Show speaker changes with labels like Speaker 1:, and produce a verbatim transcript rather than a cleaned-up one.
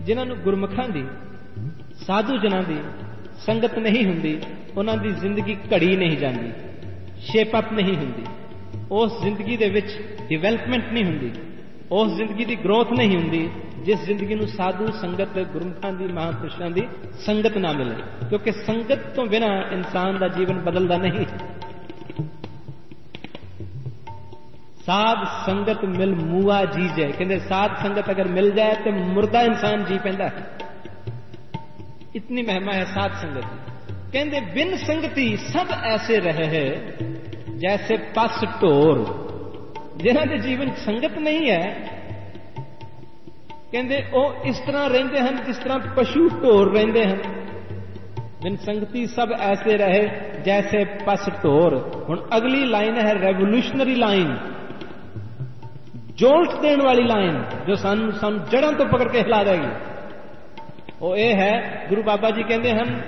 Speaker 1: जिन्हां नूं गुरमुखां दी, साधु जनां दी संगत नहीं हुंदी, उन्हां दी जिंदगी घड़ी नहीं जाती, शेप अप नहीं हुंदी, उस जिंदगी दे विच डिवेलपमेंट नहीं हुंदी, उस जिंदगी की ग्रोथ नहीं हुंदी जिस जिंदगी नूं साधु संगत गुरमुखां दी, महापुरुषां दी संगत ना मिले। क्योंकि संगत तो बिना इंसान का जीवन बदलता नहीं। साध संगत मिल मुआ जी जाए, कहते साध संगत अगर मिल जाए तो मुर्दा इंसान जी पैंदा है। इतनी महिमा है साध संगत की। कहते बिन संगति सब ऐसे रहे है जैसे पस ढोर, जिन्हां दे जीवन संगत नहीं है, कहते वह इस तरह रहते हैं जिस तरह पशु ढोर रहते हैं। बिन संगति सब ऐसे रहे जैसे पस ढोर। हुण अगली लाइन है रेवोल्यूशनरी लाइन, जोल्ट देने वाली लाइन, जो सानू सानू जड़ों तो पकड़ के हिला देगी। वो ये है, गुरु बाबा जी कहते हैं